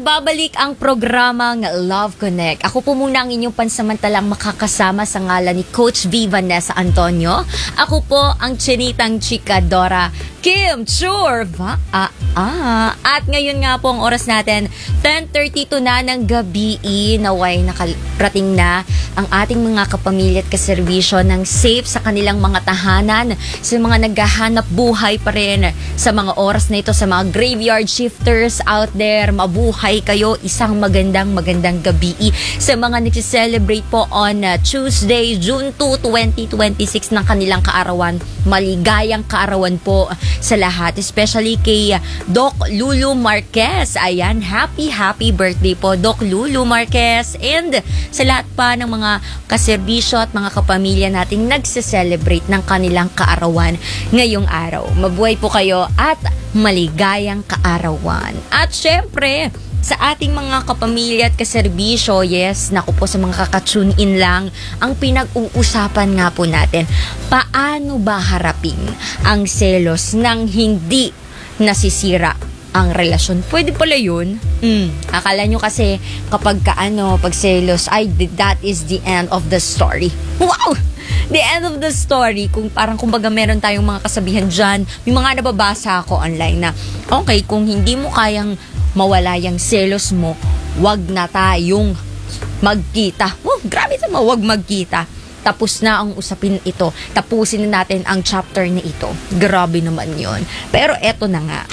Nagbabalik ang programang Love Connect. Ako po muna ang inyong pansamantalang makakasama sa ngalan ni Coach V. Vanessa Antonio. Ako po ang chinitang chika Dora Kim Churva. At ngayon nga po ang oras natin, 10:32 na ng gabi. Naway nakarating na ang ating mga kapamilya at kaserbisyo ng safe sa kanilang mga tahanan, sa mga naghahanap buhay pa rin sa mga oras na ito, sa mga graveyard shifters out there. Mabuhay kayo, isang magandang gabi. Sa mga nagsiselebrate po on Tuesday, June 2, 2026 ng kanilang kaarawan, maligayang kaarawan po sa lahat, especially kay Doc Lulu Marquez. Ayan, happy birthday po Doc Lulu Marquez, and sa lahat pa ng mga kaserbisyo at mga kapamilya nating nagsiselebrate ng kanilang kaarawan ngayong araw. Mabuhay po kayo at maligayang kaarawan. At syempre, sa ating mga kapamilya at kaserbisyo, yes, naku po, sa mga kakatune in lang, ang pinag-uusapan nga po natin, paano ba harapin ang selos nang hindi nasisira ang relasyon? Pwede pala yun. Akala nyo kasi kapag pag selos, that is the end of the story. Wow! The end of the story. Kung kumbaga meron tayong mga kasabihan dyan, may mga nababasa ako online na, okay, kung hindi mo kayang mawala yung selos mo, wag na tayong magkita. Grabe naman, wag magkita. Tapos na ang usapin ito. Tapusin na natin ang chapter na ito. Grabe naman yon. Pero eto na nga.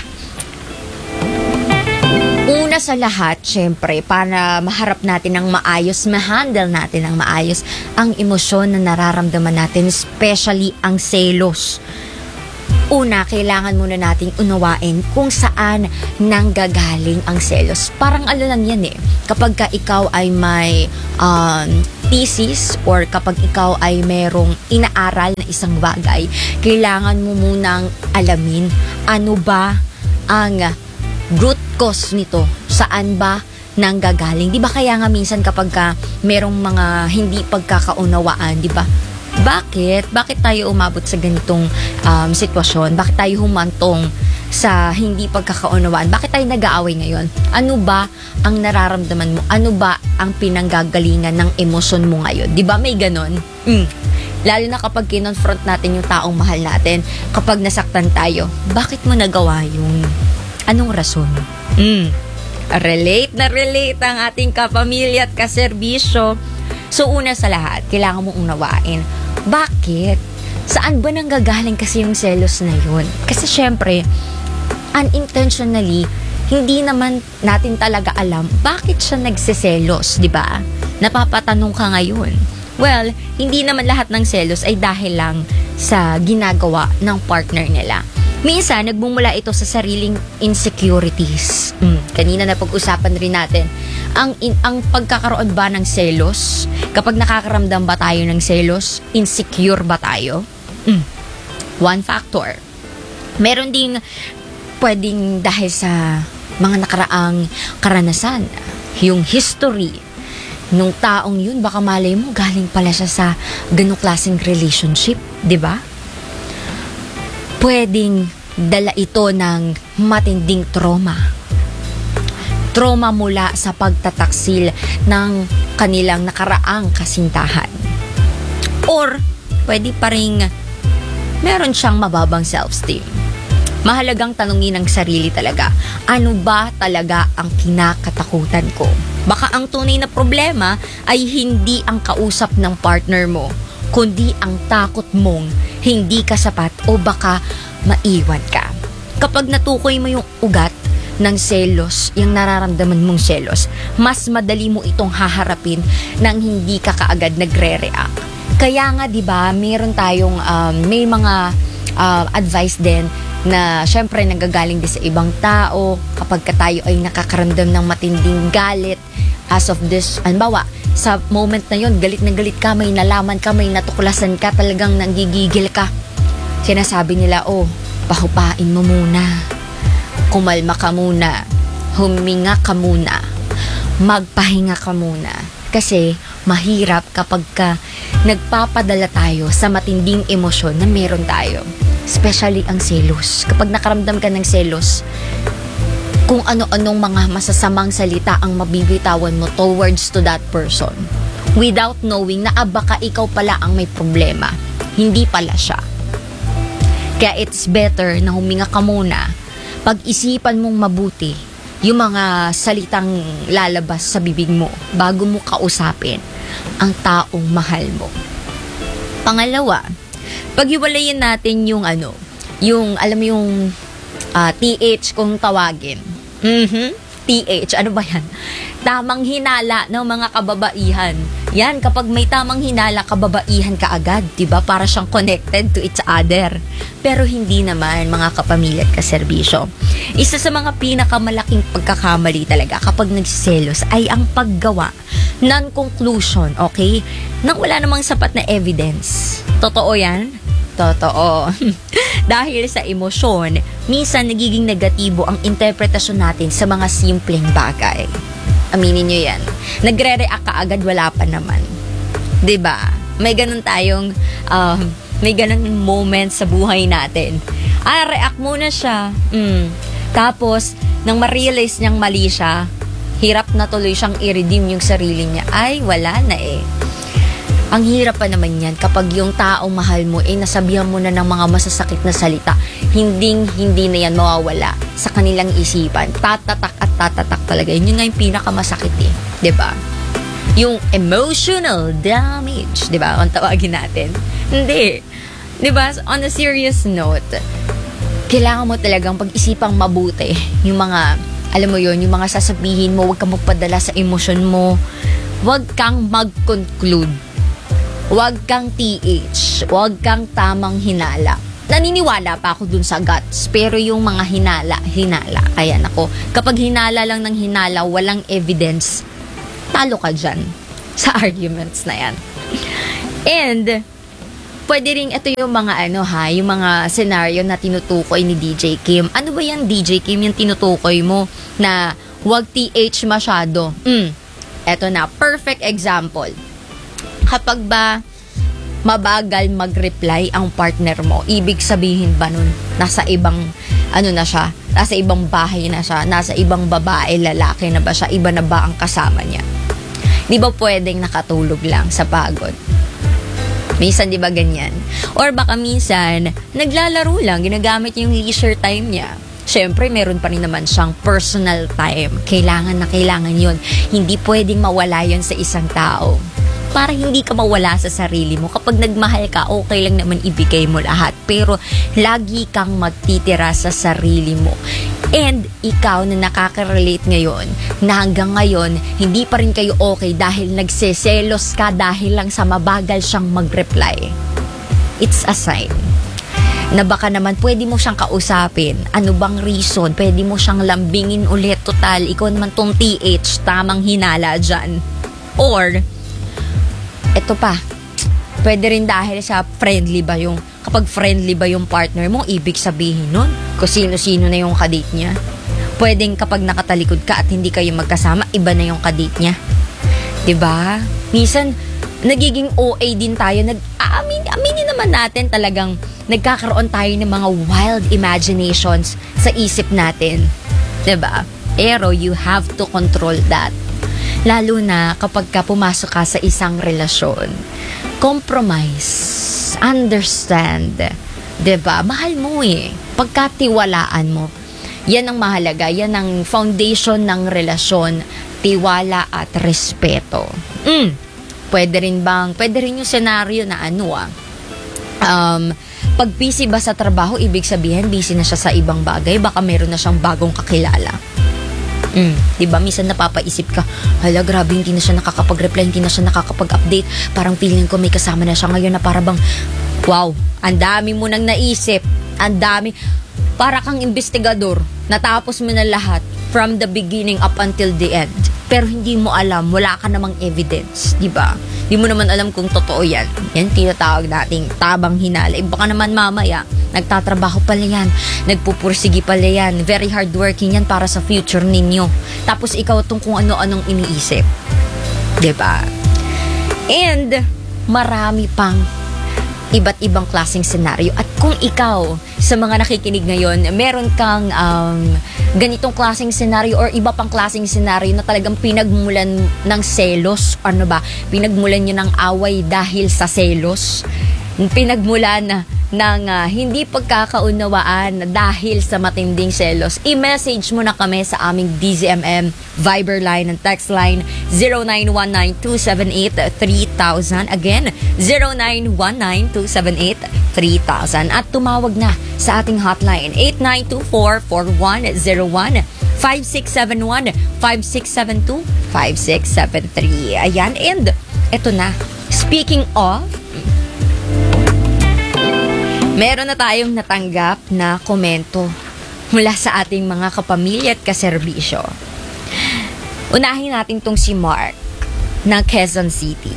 Una sa lahat, syempre, para maharap natin ng maayos, ma-handle natin ng maayos ang emosyon na nararamdaman natin, especially ang selos. Una, kailangan muna nating unawain kung saan nanggagaling ang selos. Parang lang yan kapag ka ikaw ay may thesis or kapag ikaw ay merong inaaral na isang bagay, kailangan mo munang alamin ano ba ang root cause nito. Saan ba nanggagaling? Di ba kaya nga minsan kapag ka merong mga hindi pagkakaunawaan, di ba? Bakit tayo umabot sa ganitong sitwasyon? Bakit tayo humantong sa hindi pagkakaunawaan? Bakit tayo nag-aaway ngayon? Ano ba ang nararamdaman mo? Ano ba ang pinanggagalingan ng emosyon mo ngayon? Di ba may ganon? Lalo na kapag kinonfront natin yung taong mahal natin, kapag nasaktan tayo, bakit mo nagawa yun? Anong rason? Relate ang ating kapamilya at kaserbisyo. So una sa lahat, kailangan mong unawain. Bakit? Saan ba nanggagaling kasi yung selos na yun? Kasi syempre, unintentionally, hindi naman natin talaga alam bakit siya nagseselos, di ba? Napapatanong ka ngayon. Well, hindi naman lahat ng selos ay dahil lang sa ginagawa ng partner nila. Minsan, nagmumula ito sa sariling insecurities. Kanina na pag-usapan rin natin. Ang pagkakaroon ba ng selos? Kapag nakakaramdam ba tayo ng selos? Insecure ba tayo? One factor. Meron ding pwedeng dahil sa mga nakaraang karanasan. Yung history nung taong yun, baka malay mo, galing pala siya sa ganong klaseng relationship. Diba? Pwedeng dala ito ng matinding trauma. Trauma mula sa pagtataksil ng kanilang nakaraang kasintahan. Or, pwede pa rin meron siyang mababang self-esteem. Mahalagang tanungin ang sarili talaga, ano ba talaga ang kinakatakutan ko? Baka ang tunay na problema ay hindi ang kausap ng partner mo, kundi ang takot mong hindi ka sapat o baka maiwan ka. Kapag natukoy mo yung ugat ng selos, yung nararamdaman mong selos, mas madali mo itong haharapin nang hindi ka kaagad nagre-react. Kaya nga 'di ba, meron tayong may mga advice din na syempre nanggagaling din sa ibang tao kapag tayo ay nakakaramdam ng matinding galit as of this, halimbawa, sa moment na yon, galit na galit ka, may nalaman ka, may natuklasan ka, talagang nanggigigil ka. Sinasabi nila, pahupain mo muna. Kumalma ka muna. Huminga ka muna. Magpahinga ka muna. Kasi mahirap kapag nagpapadala tayo sa matinding emosyon na meron tayo. Especially ang selos. Kapag nakaramdam ka ng selos, kung ano-anong mga masasamang salita ang mabibitawan mo towards to that person without knowing na baka ikaw pala ang may problema, hindi pala siya. Kaya it's better na huminga ka muna, pag-isipan mong mabuti yung mga salitang lalabas sa bibig mo bago mo kausapin ang taong mahal mo. Pangalawa, paghiwalayin natin yung yung alam mo yung TH kung tawagin. TH, ano ba yan? Tamang hinala ng mga kababaihan. Yan, kapag may tamang hinala, kababaihan ka agad, diba? Para siyang connected to each other. Pero hindi naman, mga kapamilya at kaserbisyo. Isa sa mga pinakamalaking pagkakamali talaga kapag nagsiselos ay ang paggawa ng conclusion, okay? Nang wala namang sapat na evidence. Totoo yan? Totoo. Dahil sa emosyon, minsan nagiging negatibo ang interpretasyon natin sa mga simpleng bagay. Aminin nyo yan. Nagre-react ka agad, wala pa naman. 'Di ba? May ganun tayong, may ganun moment sa buhay natin. React muna siya. Tapos, nang ma-realize niyang mali siya, hirap na tuloy siyang i-redeem yung sarili niya. Ay, wala na eh. Ang hirap pa naman yan kapag yung taong mahal mo nasabihan mo na ng mga masasakit na salita, hindi na yan mawawala sa kanilang isipan. Tatatak at tatatak talaga. Yun nga yung pinakamasakit eh. 'Di ba? Yung emotional damage, 'di ba? Kung tawagin natin. Hindi. 'Di ba? On a serious note, kailangan mo talagang pag-isipang mabuti yung mga, alam mo yun, yung mga sasabihin mo, huwag kang magpadala sa emosyon mo. Huwag kang mag-conclude. Huwag kang TH, huwag kang tamang hinala. Naniniwala pa ako dun sa guts, pero yung mga hinala. Kaya nako, kapag hinala lang ng hinala, walang evidence, talo ka dyan sa arguments na yan. And, pwede rin, ito yung mga yung mga scenario na tinutukoy ni DJ Kim. Ano ba yan, DJ Kim, yung tinutukoy mo na huwag TH masyado? Eto na, perfect example. Kapag ba mabagal mag-reply ang partner mo, ibig sabihin ba nun, nasa ibang, na siya, nasa ibang bahay na siya, nasa ibang babae, lalaki na ba siya, iba na ba ang kasama niya? Di ba pwedeng nakatulog lang sa pagod? Minsan di ba ganyan? Or baka minsan, naglalaro lang, ginagamit yung leisure time niya. Siyempre, meron pa rin naman siyang personal time. Kailangan na kailangan yun. Hindi pwedeng mawala yun sa isang tao. Para hindi ka mawala sa sarili mo. Kapag nagmahal ka, okay lang naman ibigay mo lahat. Pero lagi kang magtitira sa sarili mo. And ikaw na nakaka-relate ngayon, na hanggang ngayon, hindi pa rin kayo okay dahil nagseselos ka dahil lang sa mabagal siyang mag-reply. It's a sign na baka naman pwede mo siyang kausapin. Ano bang reason? Pwede mo siyang lambingin ulit. Total, ikaw naman tong TH, tamang hinala dyan. Or, eto pa, pwede rin dahil sa friendly ba yung, kapag friendly ba yung partner mo, ibig sabihin nun, kung sino-sino na yung kadate niya. Pwedeng kapag nakatalikod ka at hindi kayo magkasama, iba na yung kadate niya. Diba? Minsan, nagiging OA din tayo. Aminin naman natin talagang nagkakaroon tayo ng mga wild imaginations sa isip natin. Diba? Pero you have to control that. Lalo na kapag ka pumasok ka sa isang relasyon. Compromise. Understand. 'Di ba? Mahal mo eh. Pagkatiwalaan mo. Yan ang mahalaga. Yan ang foundation ng relasyon. Tiwala at respeto. Pwede rin yung senaryo na pag busy ba sa trabaho, ibig sabihin busy na siya sa ibang bagay. Baka meron na siyang bagong kakilala. Diba, minsan napapaisip ka, hala, grabe, hindi na siya nakakapag-reply, hindi na siya nakakapag-update. Parang feeling ko may kasama na siya ngayon na para bang, wow, ang dami mo nang naisip. Ang dami. Para kang investigador. Natapos mo na lahat from the beginning up until the end. Pero hindi mo alam, wala ka namang evidence. Diba? Hindi mo naman alam kung totoo yan. Yan tinatawag nating tabang hinala. Baka naman mamaya, nagtatrabaho pala yan, nagpupursigi pala yan, very hardworking yan para sa future ninyo. Tapos ikaw itong kung ano-anong iniisip. Diba? And marami pang iba't ibang klaseng senaryo. At kung ikaw sa mga nakikinig ngayon, meron kang ganitong klaseng scenario or iba pang klaseng scenario na talagang pinagmulan ng selos, ano ba, pinagmulan nyo ng away dahil sa selos, pinagmulan ng hindi pagkakaunawaan dahil sa matinding selos, i-message mo na kami sa aming DZMM Viber line and text line 0919-278-3000. Again, 0919-278-3000. At tumawag na sa ating hotline 8924-4101, 5671, 5672, 5673. Ayan, and eto na. Speaking of, meron na tayong natanggap na komento mula sa ating mga kapamilya at kaserbisyo. Unahin natin tong si Mark ng Quezon City.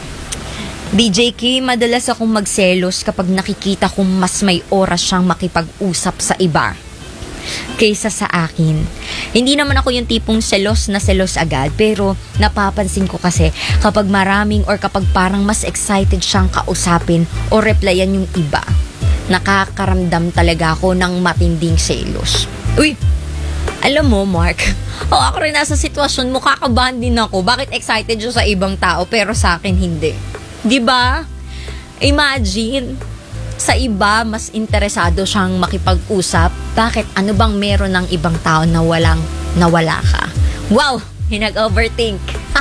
DJ K, madalas akong magselos kapag nakikita kong mas may oras siyang makipag-usap sa iba kaysa sa akin. Hindi naman ako yung tipong selos na selos agad, pero napapansin ko kasi kapag maraming or kapag parang mas excited siyang kausapin o replyan yung iba, nakakaramdam talaga ako ng matinding selos. Uy, alam mo, Mark, ako rin nasa sitwasyon mo, kakabahan din ako. Bakit excited siya sa ibang tao pero sa akin hindi? Diba? Imagine, sa iba mas interesado siyang makipag-usap. Bakit? Ano bang meron ng ibang tao na nawala ka? Wow! Hinag-overthink.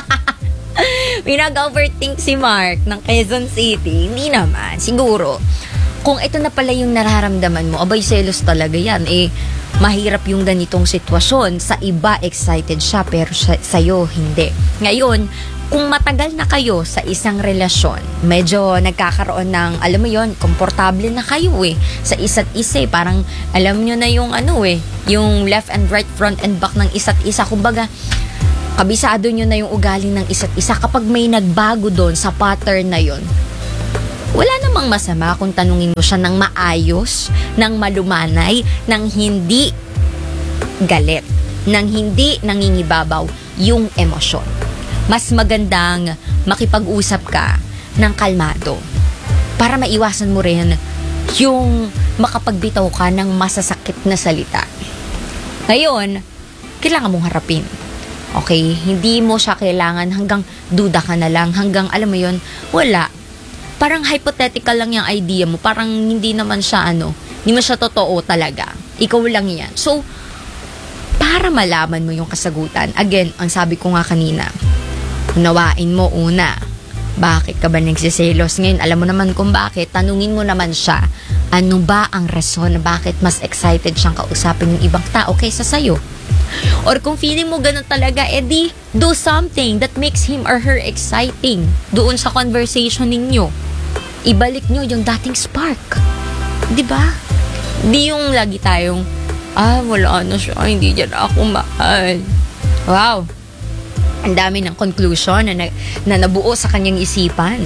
Hinag-overthink si Mark ng Quezon City. Hindi naman. Siguro, kung ito na pala yung nararamdaman mo, abay, selos talaga yan. Mahirap yung ganitong sitwasyon. Sa iba, excited siya, pero sa'yo, hindi. Ngayon, kung matagal na kayo sa isang relasyon, medyo nagkakaroon ng, alam mo yon, komportable na kayo sa isa't isa. Parang, alam nyo na yung yung left and right, front and back ng isa't isa. Kumbaga, kabisado nyo na yung ugali ng isa't isa. Kapag may nagbago doon sa pattern na yon, wala namang masama kung tanungin mo siya ng maayos, ng malumanay, ng hindi galit, ng hindi nangingibabaw yung emosyon. Mas magandang makipag-usap ka ng kalmado para maiwasan mo rin yung makapagbitaw ka ng masasakit na salita. Ngayon, kailangan mong harapin. Okay? Hindi mo siya kailangan hanggang duda ka na lang, hanggang alam mo yon, wala. Parang hypothetical lang yung idea mo. Parang hindi naman siya hindi mo siya totoo talaga. Ikaw lang yan. So, para malaman mo yung kasagutan, again, ang sabi ko nga kanina, unawain mo una. Bakit ka ba nagsiselos? Ngayon, alam mo naman kung bakit. Tanungin mo naman siya, ano ba ang rason na bakit mas excited siyang kausapin yung ibang tao kaysa sa'yo? Or kung feeling mo ganun talaga, edi, do something that makes him or her exciting doon sa conversation ninyo. Ibalik nyo yung dating spark. Diba? Di yung lagi tayong, wala na siya, hindi niya na ako mahal. Wow! Ang dami ng conclusion na nabuo sa kanyang isipan.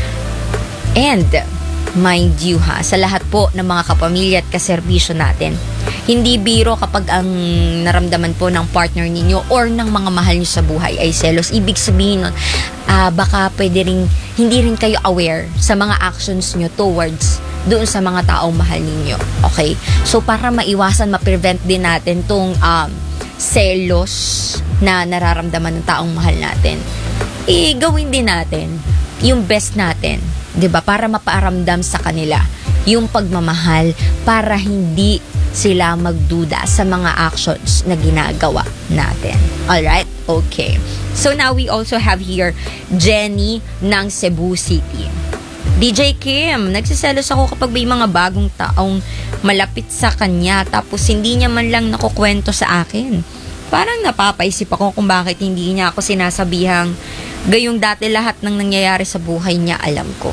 And, mind you sa lahat po ng mga kapamilya at kaserbisyo natin, hindi biro kapag ang naramdaman po ng partner ninyo or ng mga mahal nyo sa buhay ay selos. Ibig sabihin nun, baka pwede rin, hindi rin kayo aware sa mga actions nyo towards doon sa mga taong mahal ninyo. Okay? So, para maiwasan, ma-prevent din natin tong selos na nararamdaman ng taong mahal natin, gawin din natin yung best natin, 'di ba? Para mapaaramdam sa kanila yung pagmamahal, para hindi sila magduda sa mga actions na ginagawa natin. Alright? Okay. So now we also have here Jenny ng Cebu City. DJ Kim, nagsiselos ako kapag may mga bagong taong malapit sa kanya tapos hindi niya man lang nakukwento sa akin. Parang napapaisip ako kung bakit hindi niya ako sinasabihang gayong dati lahat ng nangyayari sa buhay niya alam ko.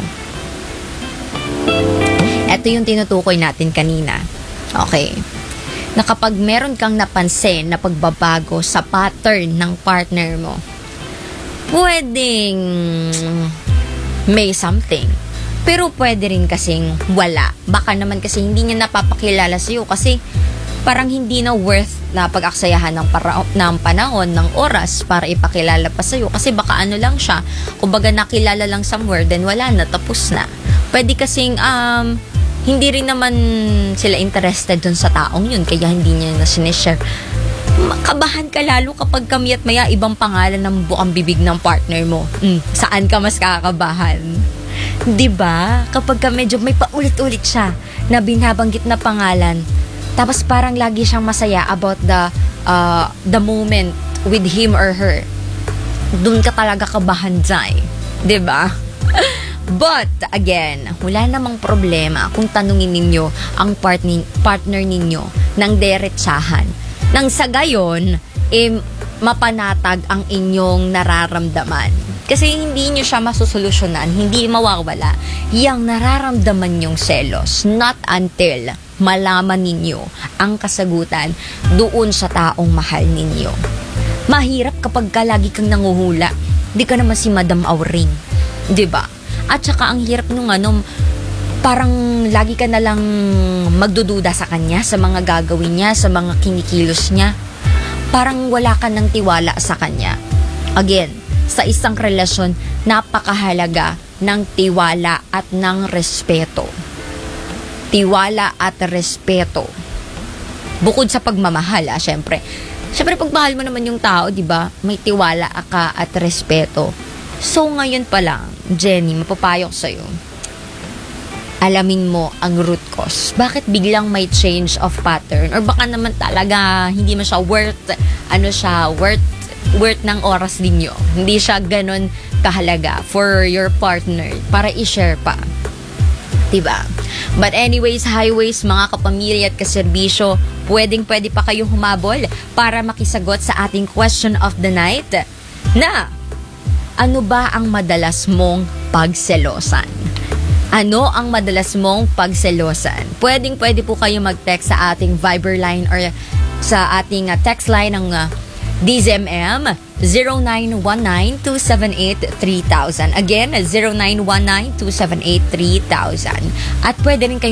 Ito yung tinutukoy natin kanina. Okay. Na kapag meron kang napansin na pagbabago sa pattern ng partner mo, pwedeng may something. Pero pwede rin kasing wala. Baka naman kasi hindi niya napapakilala sa'yo kasi parang hindi na worth na pag-aksayahan ng panahon, ng oras para ipakilala pa sa'yo. Kasi baka lang siya, kumbaga nakilala lang somewhere, then wala na, tapos na. Pwede kasing hindi rin naman sila interested dun sa taong yun, kaya hindi niya na sinishare. Kabahan ka lalo kapag kami at maya ibang pangalan ng bukang bibig ng partner mo. Saan ka mas kakabahan? 'Di ba? Kapag ka medyo may paulit-ulit siya na binabanggit na pangalan, tapos parang lagi siyang masaya about the moment with him or her. Doon ka talaga kabahan dyan. 'Di ba? But, again, wala namang problema kung tanungin ninyo ang partner ninyo ng derechahan. Nang sa gayon, mapanatag ang inyong nararamdaman. Kasi hindi nyo siya masusolusyonan, hindi mawawala yung nararamdaman yung selos. Not until malaman ninyo ang kasagutan doon sa taong mahal ninyo. Mahirap kapag ka lagi kang nanguhula. Di ka naman si Madam Auring. 'Di ba? At saka ang hirap nung parang lagi ka na lang magdududa sa kanya, sa mga gagawin niya, sa mga kinikilos niya. Parang wala ka ng tiwala sa kanya. Again, sa isang relasyon, napakahalaga ng tiwala at ng respeto. Tiwala at respeto. Bukod sa pagmamahal, syempre. Syempre, pag mahal mo naman yung tao, di ba? May tiwala ka at respeto. So, ngayon pa lang, Jenny, mapapayo ko sa'yo. Alamin mo ang root cause. Bakit biglang may change of pattern? Or baka naman talaga hindi mo siya worth ng oras ninyo. Hindi siya ganon kahalaga for your partner para i-share pa. Diba? But anyways, highways, mga kapamilya at kaserbisyo, pwede pa kayo humabol para makisagot sa ating question of the night na ano ba ang madalas mong pagselosan? Ano ang madalas mong pagselosan? Pwede po kayo mag-text sa ating Viber line or sa ating text line ng DZMM 0919-278-3000. Again, 0919-278-3000. At pwede rin kayo